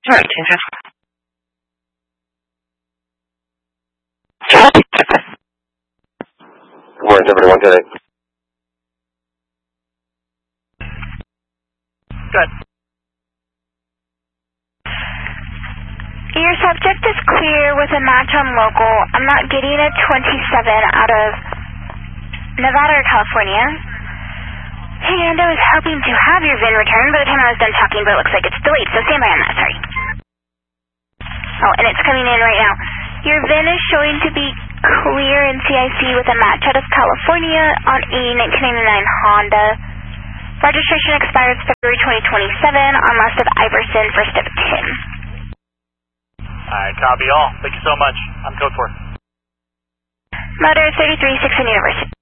Alright, change it. Good morning, everyone. Good. Good. Your subject is clear with a match on local. I'm not getting a 27 out of Nevada or California. And I was hoping to have your VIN returned by the time I was done talking, but it looks like it's delayed, so stand by on that, sorry. Oh, and it's coming in right now. Your VIN is showing to be clear in CIC with a match out of California on a 1999 Honda. Registration expires February 2027 on last of Iverson, first of Tim. Alright, copy all. Thank you so much. I'm code 4. Motor 33, 6 University.